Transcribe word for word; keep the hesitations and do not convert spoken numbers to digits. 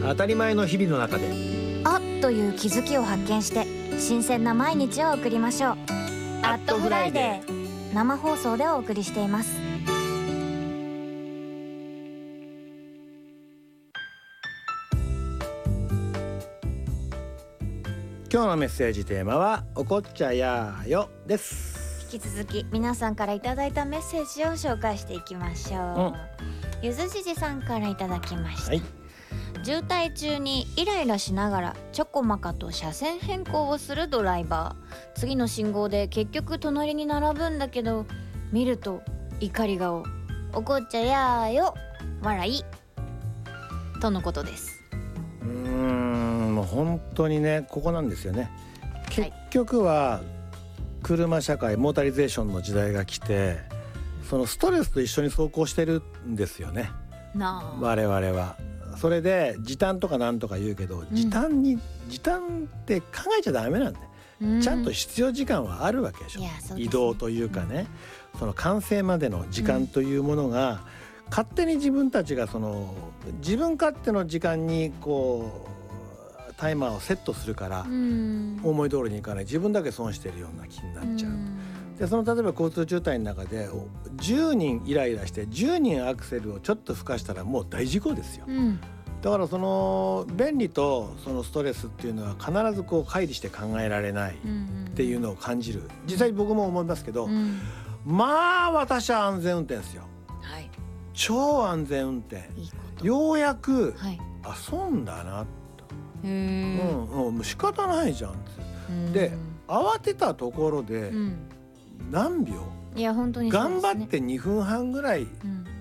当たり前の日々の中であっという気づきを発見して新鮮な毎日を送りましょう。アットフライデー生放送でお送りしています。 今日のメッセージテーマはおこっちゃやーよです。 引き続き皆さんからいただいたメッセージを紹介していきましょう、うん、ゆずじじさんからいただきました、はい、渋滞中にイライラしながらちょこまかと車線変更をするドライバー。次の信号で結局隣に並ぶんだけど見ると怒り顔、おこっちゃやーよ笑いとのことです。 うーんもう本当にねここなんですよね。結局は車社会モータリゼーションの時代が来てそのストレスと一緒に走行してるんですよねなあ我々は。それで時短とかなんとか言うけど、うん、時短に時短って考えちゃダメなんで、うん、ちゃんと必要時間はあるわけでしょ。移動というかね、うん、その完成までの時間というものが、うん、勝手に自分たちがその自分勝手の時間にこうタイマーをセットするから、うん、思い通りにいかない。自分だけ損してるような気になっちゃう、うん、でその例えば交通渋滞の中でじゅうにんイライラしてじゅうにんアクセルをちょっと吹かしたらもう大事故ですよ、うん、だからその便利とそのストレスっていうのは必ずこう乖離して考えられないっていうのを感じる。実際僕も思いますけど、うん、まあ私は安全運転ですよ、はい、超安全運転。いいこと。ようやく、はい、あ損だなうん、もう仕方ないじゃんって。で慌てたところで何秒、うん、いや本当にそうですね、頑張ってにふんはんぐらい